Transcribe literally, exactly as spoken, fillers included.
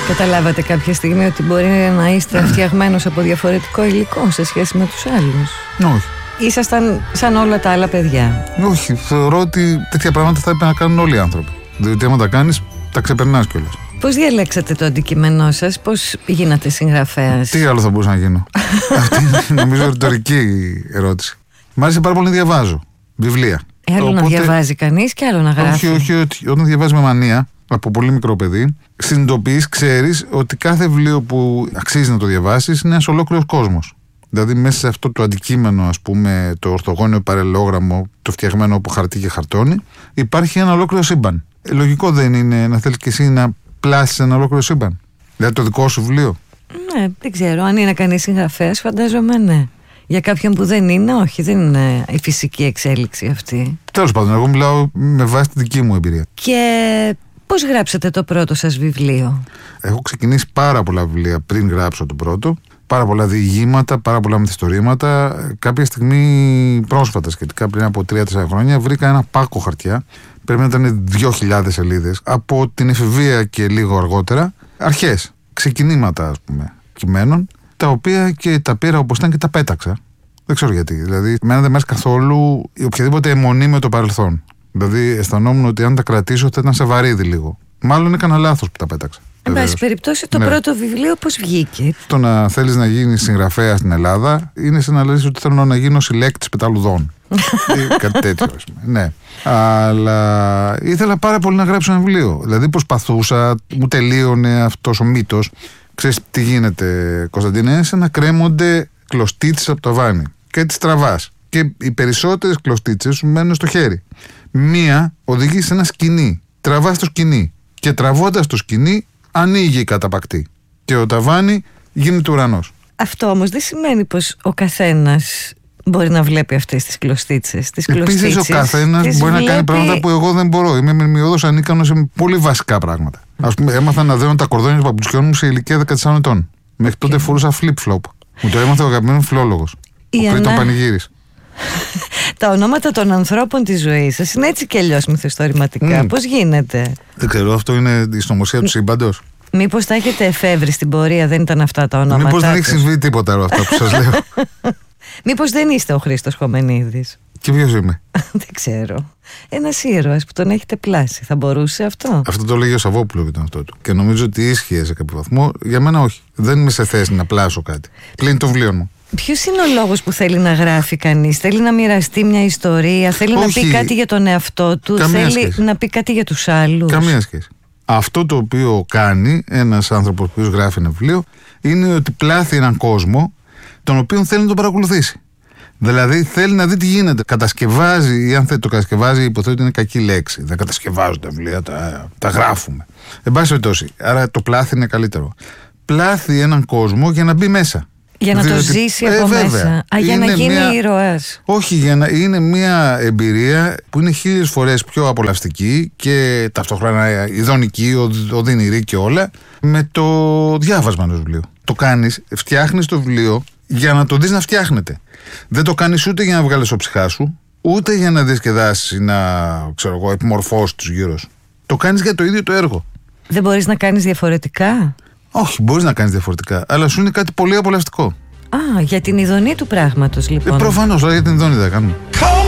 Καταλάβατε κάποια στιγμή ότι μπορεί να είστε φτιαγμένος από διαφορετικό υλικό σε σχέση με τους άλλους? Όχι. Ήσασταν σαν όλα τα άλλα παιδιά? Όχι, θεωρώ ότι τέτοια πράγματα θα έπρεπε να κάνουν όλοι οι άνθρωποι. Διότι άμα τα κάνεις, τα ξεπερνάς κιόλας. Πώς διαλέξατε το αντικείμενό σας, πώς γίνατε συγγραφέας? Τι άλλο θα μπορούσα να γίνω? Αυτή είναι νομίζω ρητορική ερώτηση. Μ' άρεσε πάρα πολύ να διαβάζω βιβλία. Ε, άλλο Οπότε... να διαβάζει κανείς και άλλο να γράφει. Όχι, όχι, όχι. Όταν διαβάζει με μανία, από πολύ μικρό παιδί, συνειδητοποιείς, ξέρεις ότι κάθε βιβλίο που αξίζει να το διαβάσεις είναι ένας ολόκληρος κόσμος. Δηλαδή, μέσα σε αυτό το αντικείμενο, ας πούμε, το ορθογώνιο παραλληλόγραμμο, το φτιαγμένο από χαρτί και χαρτόνι, υπάρχει ένα ολόκληρο σύμπαν. Ε, λογικό δεν είναι να θέλεις και εσύ να πλάσεις ένα ολόκληρο σύμπαν? Δηλαδή, το δικό σου βιβλίο. Ναι, δεν ξέρω. Αν είναι κανείς συγγραφέας, φαντάζομαι ναι. Για κάποιον που δεν είναι, όχι, δεν είναι η φυσική εξέλιξη αυτή. Τέλος πάντων, εγώ μιλάω με βάση τη δική μου εμπειρία. Και πώς γράψατε το πρώτο σας βιβλίο? Έχω ξεκινήσει πάρα πολλά βιβλία πριν γράψω το πρώτο. Πάρα πολλά διηγήματα, πάρα πολλά μυθιστορήματα. Κάποια στιγμή πρόσφατα, σχετικά πριν από τρία τέσσερα χρόνια, βρήκα ένα πάκο χαρτιά. Πρέπει να ήταν δύο χιλιάδες σελίδες. Από την εφηβεία και λίγο αργότερα, αρχές, ξεκινήματα, ας πούμε, κειμένων, τα οποία και τα πήρα όπως ήταν και τα πέταξα. Δεν ξέρω γιατί. Δηλαδή, εμένα δεν μ' άρεσε καθόλου η οποιαδήποτε αιμονή με το παρελθόν. Δηλαδή, αισθανόμουν ότι αν τα κρατήσω θα ήταν σε βαρύδι λίγο. Μάλλον έκανα λάθος που τα πέταξα. Εν πάση περιπτώσει, το ναι. πρώτο βιβλίο πώς βγήκε? Το να θέλεις να γίνεις συγγραφέα στην Ελλάδα είναι σαν να λες ότι θέλω να γίνω συλλέκτης πεταλουδών. Ή κάτι τέτοιο, ας πούμε. Ναι. Αλλά ήθελα πάρα πολύ να γράψω ένα βιβλίο. Δηλαδή, προσπαθούσα, μου τελείωνε αυτός ο μύτος. Ξέρεις τι γίνεται, Κωνσταντίνε? Είναι σαν να κρέμονται κλωστίτσες από το ταβάνι και τις τραβάς. Και οι περισσότερες κλωστίτσες σου μένουν στο χέρι. Μία οδηγεί σε ένα σκοινί. Τραβάς το σκοινί. Και τραβώντας το σκοινί, ανοίγει η καταπακτή. Και ο ταβάνι γίνεται ουρανός. Αυτό όμως δεν σημαίνει πως ο καθένας μπορεί να βλέπει αυτές τις κλωστίτσες. Επίσης, ο καθένας μπορεί βλέπει... να κάνει πράγματα που εγώ δεν μπορώ. Είμαι μειωδώς ανίκανος σε πολύ βασικά πράγματα. Ας πούμε, έμαθα να δένω τα κορδόνια του παπουτσιών μου σε ηλικία δεκατεσσάρων ετών. Μέχρι τότε και... φορούσα flip-flop. Μου το έμαθε ο αγαπημένος φιλόλογος. Ο Κρήτον ανα... Πανηγύρης. Τα ονόματα των ανθρώπων της ζωής σας είναι έτσι κι αλλιώς μυθιστορηματικά. Mm. Πώς γίνεται? Δεν ξέρω, αυτό είναι η συνωμοσία του σύμπαντος. Μήπως τα έχετε εφεύρει στην πορεία, δεν ήταν αυτά τα ονόματα? Μήπως δεν έχει συμβεί τίποτα από αυτά που σας λέω? Μήπως δεν είστε ο Χρήστος Χομενίδης? Και ποιος είμαι? Δεν ξέρω. Ένας ήρωας που τον έχετε πλάσει. Θα μπορούσε αυτό? Αυτό το λέγει ο Σαββόπουλο και τον αυτό του. Και νομίζω ότι ίσχυε σε κάποιο βαθμό. Για μένα όχι. Δεν είμαι σε θέση να πλάσω κάτι. Πλην των βιβλίων μου. Ποιος είναι ο λόγος που θέλει να γράφει κανείς? Θέλει να μοιραστεί μια ιστορία? Θέλει όχι. να πει κάτι για τον εαυτό του? Καμία θέλει σχέση. να πει κάτι για τους άλλους? Καμία σχέση. Αυτό το οποίο κάνει ένας άνθρωπος που γράφει ένα βιβλίο είναι ότι πλάθει έναν κόσμο τον οποίο θέλει να τον παρακολουθήσει. Δηλαδή θέλει να δει τι γίνεται. Κατασκευάζει, ή αν θέλει το κατασκευάζει, υποθέτω ότι είναι κακή λέξη. Δεν κατασκευάζουν τα βιβλία, τα, τα γράφουμε. Εν πάση περιπτώσει. Άρα το πλάθει είναι καλύτερο. Πλάθει έναν κόσμο για να μπει μέσα. Για να διότι, το ζήσει ε, από βέβαια, μέσα. Α, για να γίνει μια... ήρωας. Όχι, για να είναι μια εμπειρία που είναι χίλιες φορές πιο απολαυστική και ταυτόχρονα ειδονική, οδυνηρή και όλα, με το διάβασμα ενός βιβλίου. Το κάνεις, φτιάχνεις το βιβλίο για να το δεις να φτιάχνεται. Δεν το κάνεις ούτε για να βγάλεις οψυχά σου, ούτε για να διασκεδάσεις ή να, ξέρω εγώ, επιμορφώσεις τους γύρω σου. Το κάνεις για το ίδιο το έργο. Δεν μπορείς να κάνεις διαφορετικά? Όχι, μπορείς να κάνεις διαφορετικά, αλλά σου είναι κάτι πολύ απολαυστικό. Α, για την ειδονή του πράγματος λοιπόν. Ε, προφανώς, για την ειδονή δεν κάνουμε.